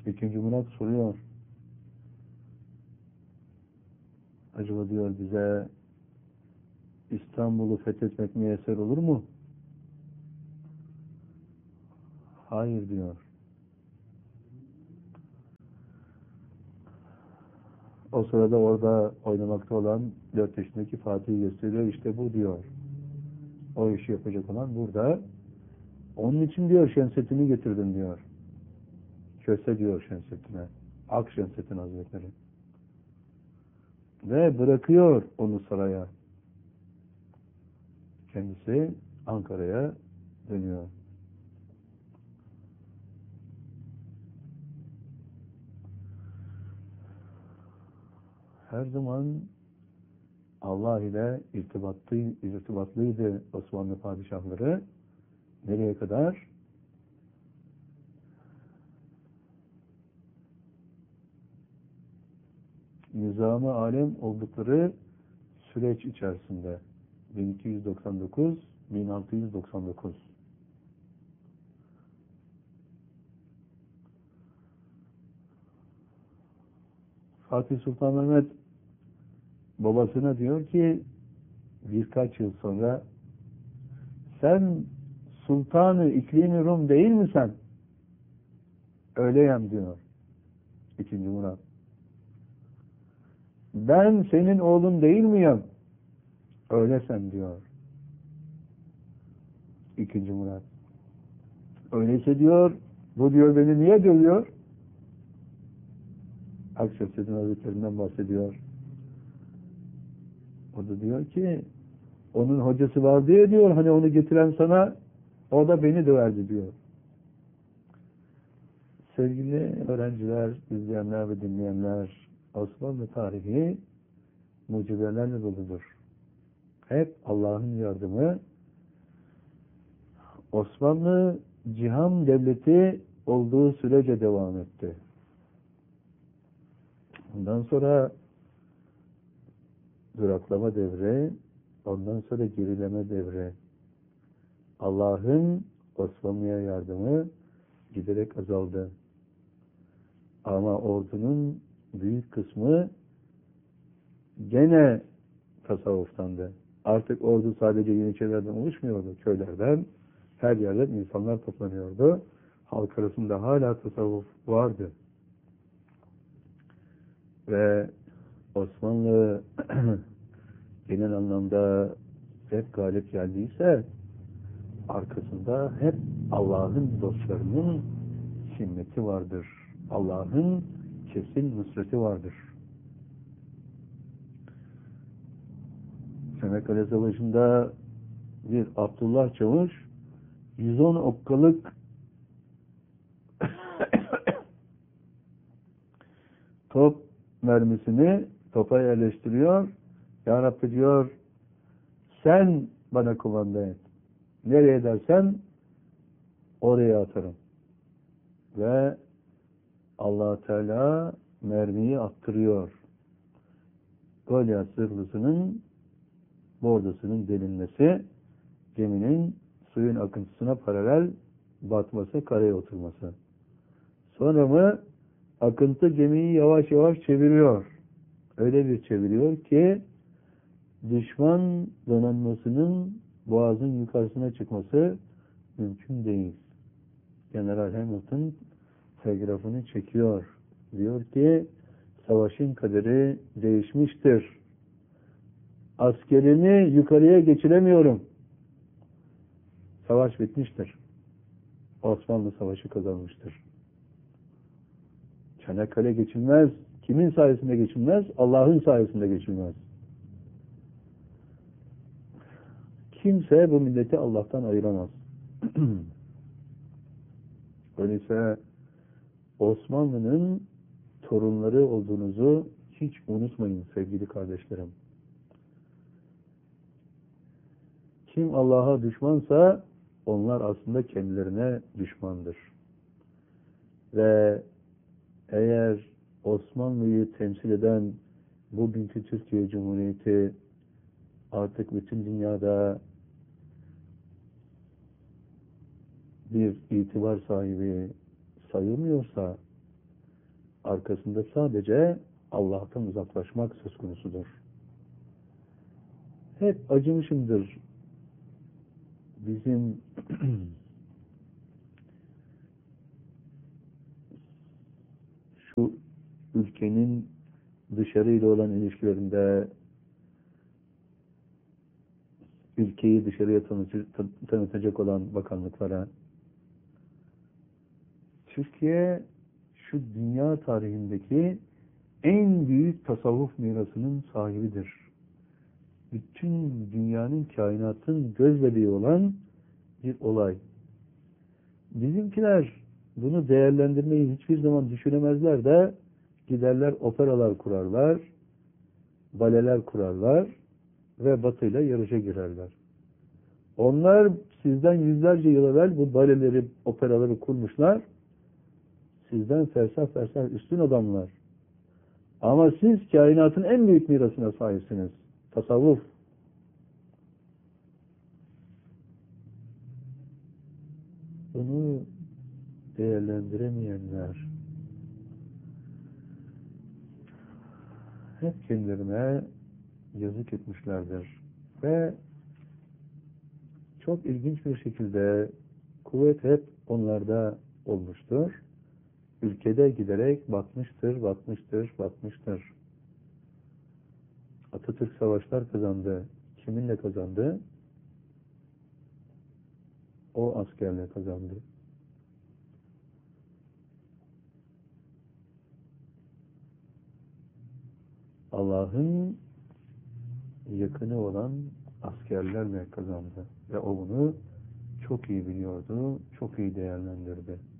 İkinci Murat soruyor. Acaba diyor bize İstanbul'u fethetmek müyesser olur mu? Hayır diyor. O sırada orada oynamakta olan 4 yaşındaki Fatih'i gösteriyor. İşte bu diyor. O işi yapacak olan burada. Onun için diyor Şemsettin'i getirdim diyor. Köse diyor Şemsettin'e. Ak Şemsettin Hazretleri. Ve bırakıyor onu saraya. Kendisi Ankara'ya dönüyor. Her zaman Allah ile irtibatlıydı Osmanlı padişahları. Nereye kadar? Nizam-ı alem oldukları süreç içerisinde 1299-1699 Fatih Sultan Mehmet babasına diyor ki birkaç yıl sonra sen Sultanı İklimi Rum değil mi sen? Öyleyim diyor. İkinci Murat. Ben senin oğlun değil miyim? Öylesen diyor. İkinci Murat. Öyleyse diyor, bu diyor beni niye dövüyor? Akşemseddin Hazretlerinden bahsediyor. O da diyor ki, onun hocası var diye diyor, hani onu getiren sana, o da beni döverdi diyor. Sevgili öğrenciler, izleyenler ve dinleyenler, Osmanlı tarihi mucizelerle doludur. Hep Allah'ın yardımı. Osmanlı cihan devleti olduğu sürece devam etti. Ondan sonra duraklama devri, ondan sonra gerileme devri. Allah'ın Osmanlı'ya yardımı giderek azaldı. Ama ordunun büyük kısmı gene tasavvuftandı. Artık ordu sadece Yeniçerilerden oluşmuyordu. Köylerden, her yerden insanlar toplanıyordu. Halk arasında hala tasavvuf vardı. Ve Osmanlı genel anlamda hep galip geldiyse arkasında hep Allah'ın dostlarının himmeti vardır. Allah'ın kesin nusreti vardır. Çanakkale Savaşı'nda bir Abdullah Çavuş 110 okkalık top mermisini topa yerleştiriyor. Ya Rabbi diyor, sen bana kumanda et. Nereye dersen oraya atarım. Ve Allah Teala mermiyi attırıyor. Golyat zırhlısının bordasının delinmesi, geminin suyun akıntısına paralel batması, karaya oturması. Sonra mı akıntı gemiyi yavaş yavaş çeviriyor. Öyle bir çeviriyor ki düşman donanmasının boğazın yukarısına çıkması mümkün değil. General Hamilton telgrafını çekiyor. Diyor ki savaşın kaderi değişmiştir. Askerimi yukarıya geçiremiyorum. Savaş bitmiştir. Osmanlı savaşı kazanmıştır. Çanakkale geçilmez. Kimin sayesinde geçilmez? Allah'ın sayesinde geçilmez. Kimse bu milleti Allah'tan ayıramaz. Öyleyse Osmanlı'nın torunları olduğunuzu hiç unutmayın sevgili kardeşlerim. Kim Allah'a düşmansa onlar aslında kendilerine düşmandır. Ve eğer Osmanlı'yı temsil eden bugünkü Türkiye Cumhuriyeti artık bütün dünyada bir itibar sahibi sayılmıyorsa, arkasında sadece Allah'tan uzaklaşmak söz konusudur. Hep acımışımdır bizim şu ülkenin dışarıyla olan ilişkilerinde ülkeyi dışarıya tanıtacak olan bakanlıklara. Türkiye şu dünya tarihindeki en büyük tasavvuf mirasının sahibidir. Bütün dünyanın, kainatın göz bebeği olan bir olay. Bizimkiler bunu değerlendirmeyi hiçbir zaman düşünemezler de giderler operalar kurarlar, baleler kurarlar ve Batı'yla yarışa girerler. Onlar sizden yüzlerce yıl evvel bu baleleri, operaları kurmuşlar. Sizden fersah fersah üstün adamlar. Ama siz kainatın en büyük mirasına sahipsiniz. Tasavvuf. Bunu değerlendiremeyenler hep kendilerine yazık etmişlerdir. Ve çok ilginç bir şekilde kuvvet hep onlarda olmuştur. Ülkede giderek batmıştır, batmıştır, batmıştır. Atatürk savaşlar kazandı. Kiminle kazandı? O askerle kazandı. Allah'ın yakını olan askerlerle kazandı. Ve o bunu çok iyi biliyordu, çok iyi değerlendirdi.